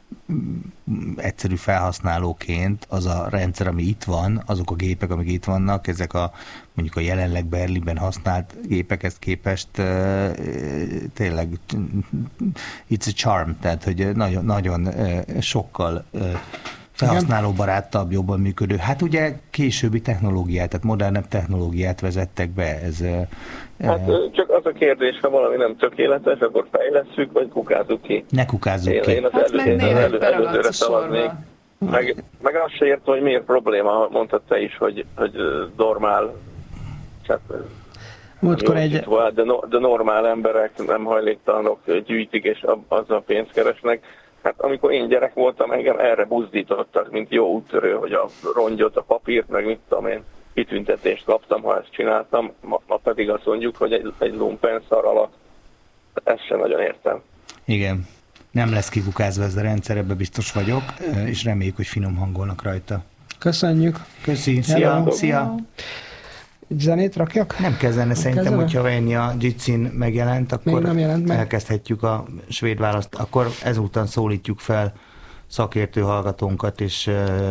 egyszerű felhasználóként az a rendszer, ami itt van, azok a gépek, amik itt vannak, ezek a mondjuk a jelenleg Berlinben használt gépekhez képest uh, tényleg it's a charm, tehát hogy nagyon, nagyon uh, sokkal uh, felhasználóbarátabb, jobban működő. Hát ugye későbbi technológiát, tehát modernebb technológiát vezettek be. Ez, hát uh, csak az a kérdés, ha valami nem tökéletes, akkor fejlesszük, vagy kukázzuk ki. Ne kukázzuk én, ki. Én az hát elő, elő, előzőre szavaznék. Meg, meg azt se értem, hogy miért probléma, mondtad te is, hogy, hogy normál, hát, Múltkor egy... de, no, de normál emberek, nem hajléktalanok gyűjtik, és azzal pénzt keresnek. Hát amikor én gyerek voltam, engem erre buzdítottak, mint jó úttörő, hogy a rongyot, a papírt, meg mit tudom én, kitüntetést kaptam, ha ezt csináltam. Ma, ma pedig azt mondjuk, hogy egy, egy lumpen szar alatt. Ezt sem nagyon értem. Igen. Nem lesz kikukázva ez a rendszer, ebben biztos vagyok, és reméljük, hogy finom hangolnak rajta. Köszönjük. Köszi. Szia. Szia. Egy zenét rakjak? Nem kell zene, szerintem, kezdve? Hogyha Venni a Jitsin megjelent, akkor nem jelent meg. Elkezdhetjük a svéd választ. Akkor ezúttal szólítjuk fel szakértő hallgatónkat, és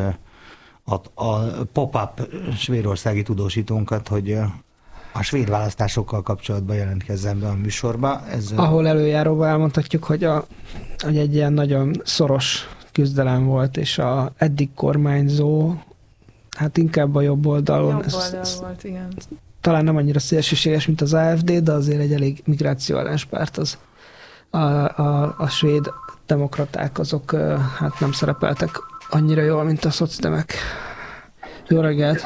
a, a pop-up svédországi tudósítónkat, hogy a svéd választásokkal kapcsolatban jelentkezzen be a műsorba. Ez, ahol előjáróban elmondhatjuk, hogy, a, hogy egy ilyen nagyon szoros küzdelem volt, és a eddig kormányzó, hát inkább a jobb oldalon. Jobb oldal ez, volt, igen. Talán nem annyira szélsőséges, mint az á ef dé, de azért egy elég migrációellenes párt az. A, a, a svéd demokraták azok hát nem szerepeltek annyira jól, mint a szocdemek. Jó reggelt!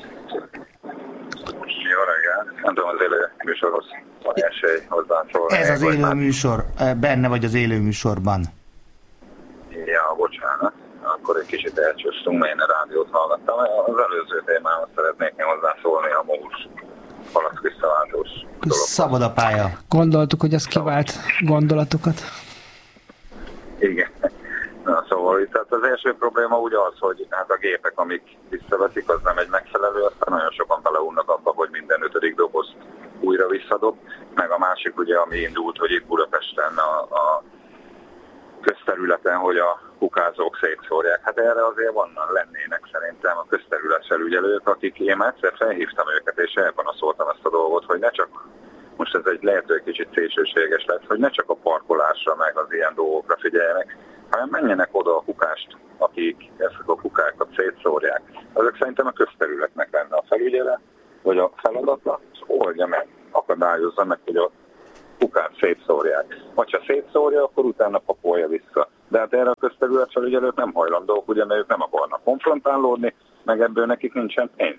Jó reggelt! Nem tudom, az élő műsorhoz van esély hozzászólni. Ez az élő műsor, benne vagy az élő műsorban. Ja, bocsánat. Akkor egy kicsit elcsúsztunk, mert én a rádiót hallgattam. Az előző témához szeretnék én hozzászólni, a múlus palack visszaváltós dolog. Szabad a pálya. Gondoltuk, hogy ez kivált gondolatokat. Igen. Na, szóval tehát az első probléma ugye az, hogy hát a gépek, amik visszaveszik, az nem egy megfelelő, aztán nagyon sokan beleunnak abba, hogy minden ötödik dobozt újra visszadob. Meg a másik ugye, ami indult, hogy itt Budapesten a, a közterületen, hogy a kukázók szétszórják. Hát erre azért vannak, lennének szerintem a közterületfelügyelők, akik én már egyszer felhívtam őket, és elpanaszoltam ezt a dolgot, hogy ne csak, most ez egy lehet, hogy kicsit szélsőséges lesz, hogy ne csak a parkolásra meg az ilyen dolgokra figyeljenek, hanem menjenek oda a kukást, akik ezek a kukákat szétszórják. Azok szerintem a közterületnek lenne a felügyele, vagy a feladata, oldja meg, akadályozza meg, hogy a kukát szétszórják. Vagy ha szétszórja, akkor utána pakolja vissza. De hát erre a közterületfelügyelők nem hajlandók, ugye, mert ők nem akarnak konfrontálódni, meg ebből nekik nincsen pénz.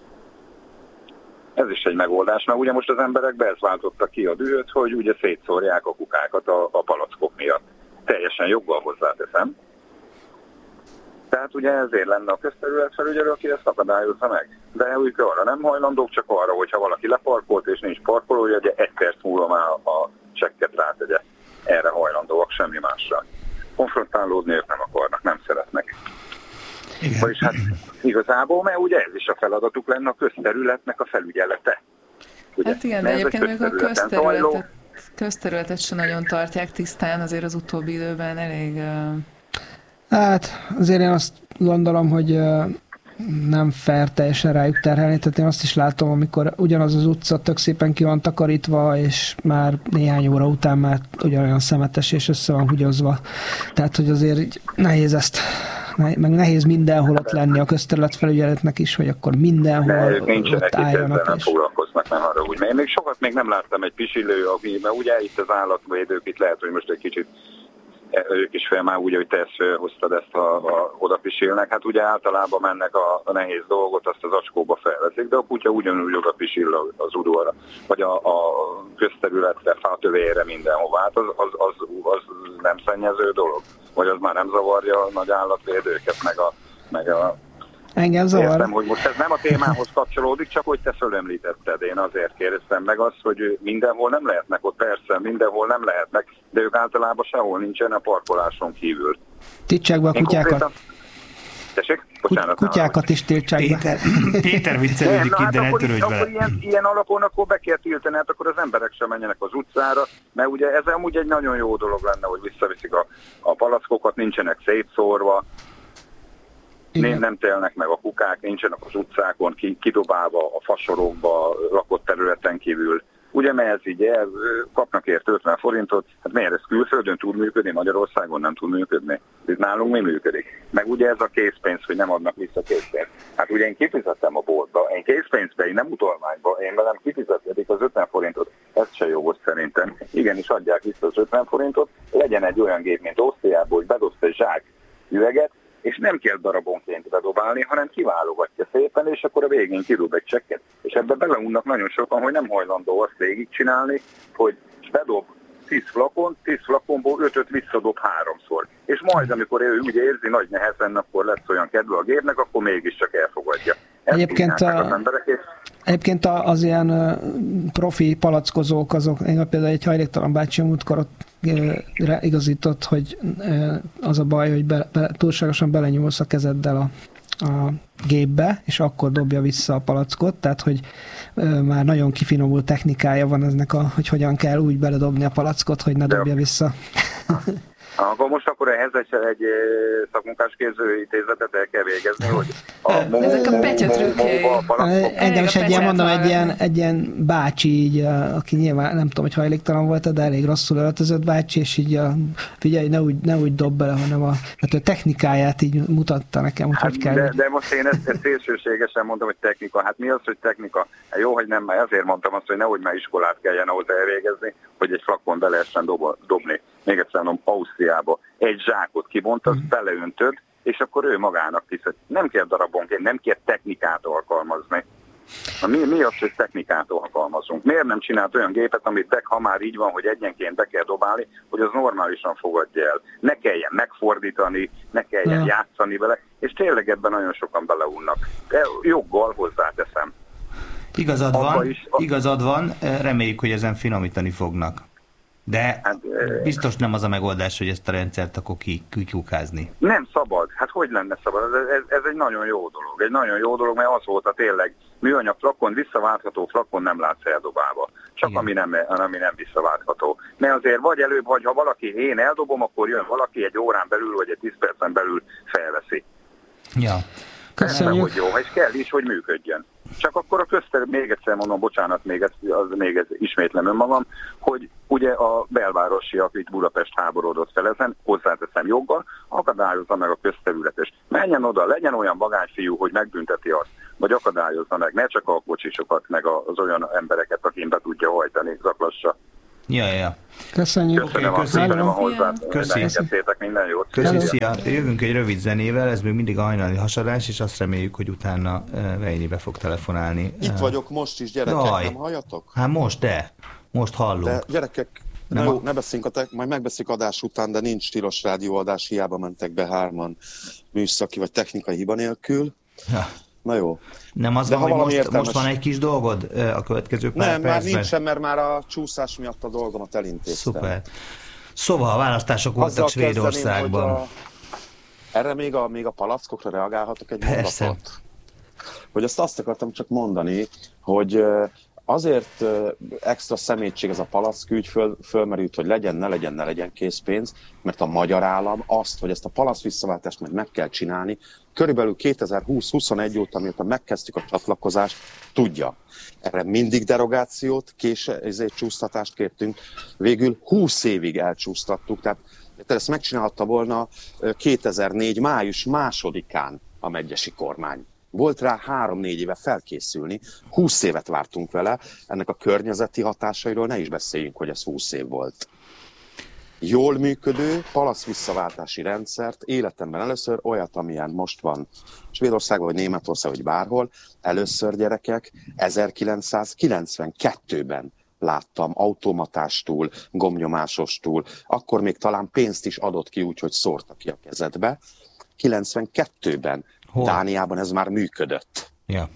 Ez is egy megoldás, mert ugye most az emberek bezváltottak ki a dühöt, hogy ugye szétszórják a kukákat a, a palackok miatt. Teljesen joggal hozzáteszem. Tehát ugye ezért lenne a közterületfelügyelő, aki ezt akadályozza meg. De ők arra nem hajlandók, csak arra, hogyha valaki leparkolt és nincs parkolója, ugye egy perc múlva már a csekket rátegye. Erre hajlandóak, semmi másra. Konfrontálódni ők nem akarnak, nem szeretnek. Igen. Vagyis hát igazából, mert ugye ez is a feladatuk lenne a közterületnek a felügyelete. Ugye? Hát igen, de egyébként még a közterületet, közterületet sem nagyon tartják tisztán, azért az utóbbi időben elég... Uh... Hát azért én azt gondolom, hogy nem fair teljesen rájuk terhelni, tehát én azt is látom, amikor ugyanaz az utca tök szépen ki van takarítva, és már néhány óra után már ugyanolyan szemetes és össze van húgyozva. Tehát, hogy azért nehéz ezt, meg nehéz mindenhol ott lenni a közterületfelügyeletnek is, hogy akkor mindenhol ott álljanak. Nem foglalkoznak, nem arra úgy. Én még sokat még nem láttam egy pisilő, aki, mert ugye itt az állatvédők, itt lehet, hogy most egy kicsit ők is fel már úgy, hogy te ezt hoztad ezt, ha, ha oda pisilnek. Hát ugye általában mennek a, a nehéz dolgot, azt az acskóba felveszik, de a kutya ugyanúgy oda pisil az udvarra, vagy a, a közterületre, fátövére, mindenhová. Hát az, az, az, az nem szennyező dolog? Vagy az már nem zavarja a nagy állatvédőket, meg a, meg a Engem zavar. Értem, hogy most ez nem a témához kapcsolódik, csak hogy te fölemlítetted. Én azért kérdeztem meg azt, hogy mindenhol nem lehetnek ott, persze, mindenhol nem lehetnek, de ők általában sehol nincsen a parkoláson kívül. Tiltsák be a kutyákat. Konkrétan... Tessék? Bocsánat, kutyákat is tiltsák be. Péter, Péter viccelődik itt, de ne törődj vele. Akkor ilyen, ilyen alapon akkor be kell tiltani, hát akkor az emberek sem menjenek az utcára, mert ugye ez amúgy egy nagyon jó dolog lenne, hogy visszaviszik a, a palackokat, nincsenek szétszórva, Nem, nem telnek meg a kukák, nincsenek az utcákon, kidobálva a fasorokba, lakott területen kívül. Ugye, mert ez így, ez, kapnak ért ötven forintot, hát miért ez külföldön tud működni, Magyarországon nem tud működni? Itt nálunk mi működik? Meg ugye ez a készpénz, hogy nem adnak vissza készpénzt. Hát ugye én kifizettem a boltba, én készpénzbe, én nem utalványba, én velem kifizetik az ötven forintot, ez se jó volt szerintem. Igenis adják vissza az ötven forintot, legyen egy olyan gép, mint Ausztriában, hogy bedobsz egy zsák üveget, és nem kell darabonként bedobálni, hanem kiválogatja szépen, és akkor a végén kidob egy csekket. És ebbe beleunnak nagyon sokan, hogy nem hajlandó azt végigcsinálni, hogy bedob tíz flakon, tíz flakonból ötöt visszadob háromszor. És majd, amikor ő úgy érzi nagy nehezen, akkor lesz olyan kedve a gépnek, akkor mégiscsak elfogadja. Ezt Egyébként a... Egyébként az ilyen profi palackozók, azok, én például egy hajléktalan bácsi múltkor ott igazított, hogy az a baj, hogy be, be, túlságosan belenyúlsz a kezeddel a, a gépbe, és akkor dobja vissza a palackot, tehát hogy már nagyon kifinomult technikája van eznek, a, hogy hogyan kell úgy beledobni a palackot, hogy ne dobja vissza. Akkor most akkor ehhez egy, egy szakmunkásképző intézetet el kell végezni, hogy a ezek a petyatrükkék. Engem is egy ilyen, mondom, egy ilyen, egy ilyen bácsi, így, aki nyilván nem tudom, hogy hajléktalan volt, de elég rosszul öltözött bácsi, és így figyelj, ne úgy, ne úgy dob bele, hanem a, hát a technikáját így mutatta nekem, hogy hát, hogy kell. De, de most én ezt, ezt szélsőségesen mondom, hogy technika. Hát mi az, hogy technika? Hát jó, hogy nem, azért mondtam azt, hogy nehogy már iskolát kelljen ahhoz elvégezni, hogy egy flakon be lehessen dob, dobni. Még egyszer mondom, Ausztriába egy zsákot kibontasz, mm. beleöntöd, és akkor ő magának tiszed. Nem kell darabonként, nem kell technikát alkalmazni. Na, mi, mi az, hogy technikát alkalmazunk? Miért nem csinált olyan gépet, amit be, ha már így van, hogy egyenként be kell dobálni, hogy az normálisan fogadja el. Ne kelljen megfordítani, ne kelljen ja. játszani vele, és tényleg ebben nagyon sokan beleunnak. De joggal hozzáteszem. Igazad van, is, igazad van, reméljük, hogy ezen finomítani fognak. De hát, biztos nem az a megoldás, hogy ezt a rendszert akkor kikukázni. Nem szabad. Hát hogy lenne szabad? Ez, ez, ez egy nagyon jó dolog. Egy nagyon jó dolog, mert az volt a tényleg műanyag flakon, visszaváltható flakon nem látsz eldobálva. Csak ami nem, ami nem visszaváltható. Mert azért vagy előbb, vagy ha valaki, én eldobom, akkor jön valaki egy órán belül, vagy egy tíz percen belül felveszi. Ja. Köszönjük. Nem, hogy jó, és kell is, hogy működjön. Csak akkor a közter, még egyszer mondom, bocsánat, még ez, az, még ez ismétlem önmagam, hogy ugye a belvárosiak, itt Budapest háborodott fel ezen, hozzáteszem joggal, akadályozza meg a közterületes. Menjen oda, legyen olyan vagányfiú, hogy megbünteti azt, vagy akadályozza meg, ne csak a kocsisokat, meg az olyan embereket, akik be tudja hajtani, zaklassa. Ja, ja. Köszönjük. Köszönöm, okay, köszönöm a hozzá. Köszönjük. Minden jót. Köszönjük, szia. Jövünk egy rövid zenével, ez még mindig a hajnali hasadás, és azt reméljük, hogy utána uh, Vejni be fog telefonálni. Itt vagyok most is, gyerekek, Jaj. Nem halljatok? Hát most, de. Most hallunk. De gyerekek, na jó, ne beszéljünk, a te- majd megbeszéljük adás után, de nincs tilos rádióadás, hiába mentek be hárman műszaki vagy technikai hiba nélkül. Ja. Na jó. Nem az van, hogy most, értelmes... most van egy kis dolgod a következő pár Nem, percben? már nincsen, mert már a csúszás miatt a dolgomat elintéztem. Szuper. Szóval a választások voltak Svédországban. A... Erre még a, még a palackokra reagálhatok egy Persze. mondatot? Hogy azt azt akartam csak mondani, hogy azért extra szemétség ez a palackügy föl, fölmerült, hogy legyen, ne legyen, ne legyen készpénz, mert a magyar állam azt, hogy ezt a palack visszaváltást meg meg kell csinálni, körülbelül kétezer-húsz-huszonegy óta, mióta megkezdtük a csatlakozást, tudja. Erre mindig derogációt, késő csúsztatást kértünk, végül húsz évig elcsúsztattuk, tehát ezt megcsinálhatta volna kétezer-négy május másodikán a megyesi kormány. Volt rá három-négy éve felkészülni, húsz évet vártunk vele, ennek a környezeti hatásairól ne is beszéljünk, hogy ez húsz év volt. Jól működő palack visszaváltási rendszert életemben először olyat, amilyen most van Svédországban, vagy Németország, vagy bárhol, először gyerekek ezerkilencszázkilencvenkettőben láttam automatástól, gomnyomásostól, akkor még talán pénzt is adott ki úgy, hogy szórta ki a kezedbe. kilencvenkettőben Hol? Dániában ez már működött. Ja.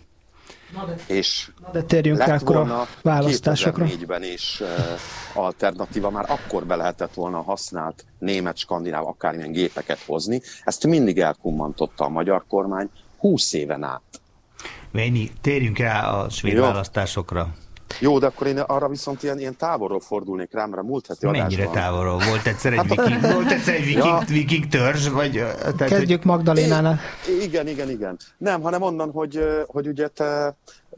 És de térjünk rá akkor a választásokra. kétezer-négyben is uh, alternatíva, már akkor be lehetett volna használt német, skandináv, akármilyen gépeket hozni. Ezt mindig elkummantotta a magyar kormány húsz éven át. Vejni, térjünk rá a svéd Jó. választásokra. Jó, de akkor én arra viszont ilyen, ilyen távolról fordulnék rá, mert a múlt heti adásban... Mennyire távolról? Volt egyszer egy viking, volt egyszer egy viking, ja. viking törzs? Vagy, tehát, Kezdjük hogy... Magdalénánál. Igen, igen, igen. Nem, hanem onnan, hogy, hogy ugye te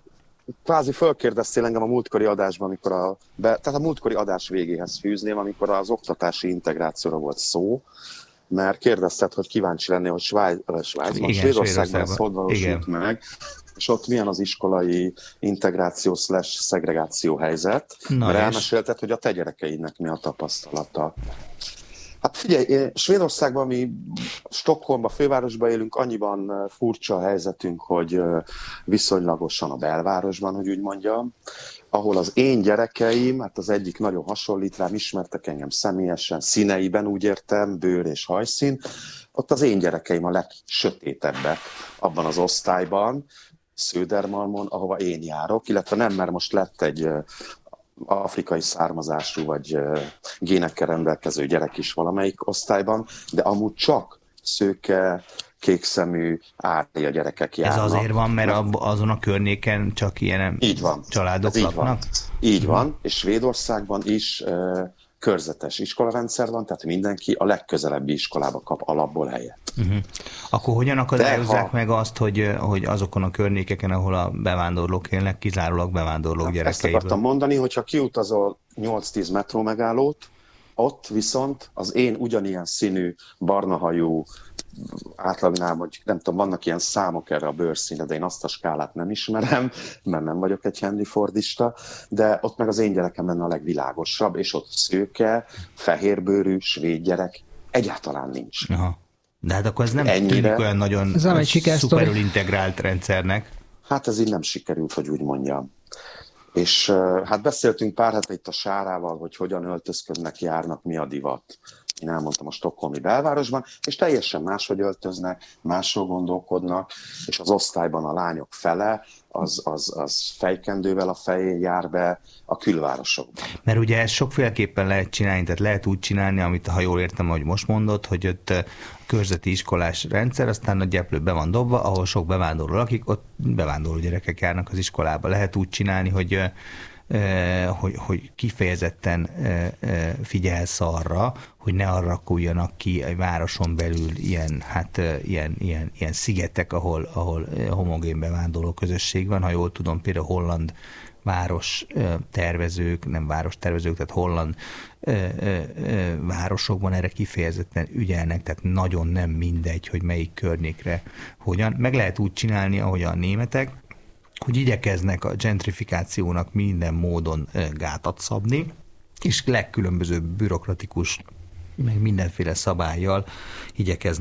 kvázi fölkérdeztél engem a múltkori adásban, amikor a, be, tehát a múltkori adás végéhez fűzném, amikor az oktatási integrációra volt szó, mert kérdezted, hogy kíváncsi lennél, hogy Svájc, Svájcban, Svédországban ez hogy valósult meg, és ott milyen az iskolai integráció slash szegregáció helyzet, Na mert és? elmesélted, hogy a te gyerekeidnek mi a tapasztalata. Hát figyelj, én Svédországban, mi Stockholmban, fővárosban élünk, annyiban furcsa a helyzetünk, hogy viszonylagosan a belvárosban, hogy úgy mondjam, ahol az én gyerekeim, hát az egyik nagyon hasonlít rám, ismertek engem személyesen, színeiben úgy értem, bőr és hajszín, ott az én gyerekeim a legsötétebbek abban az osztályban, Södermalmon, ahova én járok, illetve nem, mert most lett egy afrikai származású vagy génekkel rendelkező gyerek is valamelyik osztályban, de amúgy csak szőke, kékszemű, árja gyerekek járnak. Ez azért van, mert azon a környéken csak ilyen így van. családok így laknak? Van. Így van, és Svédországban is uh, körzetes iskolarendszer van, tehát mindenki a legközelebbi iskolába kap alapból helyet. Uh-huh. Akkor hogyan akadályozzák ha... meg azt, hogy, hogy azokon a környékeken, ahol a bevándorlók élnek, kizárólag bevándorlók hát gyerekeiből? Ezt akartam mondani, hogyha kiutazol nyolc-tíz metró megállót, ott viszont az én ugyanilyen színű, barnahajú, átlagnál, hogy nem tudom, vannak ilyen számok erre a bőrszínre, de én azt a skálát nem ismerem, mert nem vagyok egy Henry Fordista, de ott meg az én gyerekem lenne a legvilágosabb, és ott szőke, fehérbőrű, svéd gyerek egyáltalán nincs. Aha. De hát akkor ez nem Ennyire, tűnik olyan nagyon szuperül integrált rendszernek. Hát ez így nem sikerült, hogy úgy mondjam. És hát beszéltünk pár hete itt a Sárával, hogy hogyan öltözködnek, járnak, mi a divat. én elmondtam, a stockholmi belvárosban, és teljesen máshogy öltöznek, másról gondolkodnak, és az osztályban a lányok fele az, az, az fejkendővel a fején jár be a külvárosokban. Mert ugye ezt sokféleképpen lehet csinálni, tehát lehet úgy csinálni, amit ha jól értem, ahogy most mondod, hogy ott a körzeti iskolás rendszer, aztán a gyeplő be van dobva, ahol sok bevándorló lakik, ott bevándorló gyerekek járnak az iskolába. Lehet úgy csinálni, hogy Hogy, hogy kifejezetten figyelsz arra, hogy ne arrakuljanak ki egy városon belül ilyen, hát, ilyen, ilyen, ilyen szigetek, ahol, ahol homogén bevándorló közösség van. Ha jól tudom, például holland város tervezők, nem város tervezők, tehát holland városokban erre kifejezetten ügyelnek, tehát nagyon nem mindegy, hogy melyik környékre hogyan. Meg lehet úgy csinálni, ahogy a németek, hogy igyekeznek a gentrifikációnak minden módon gátat szabni, és legkülönbözőbb bürokratikus, meg mindenféle szabállyal igyekeznek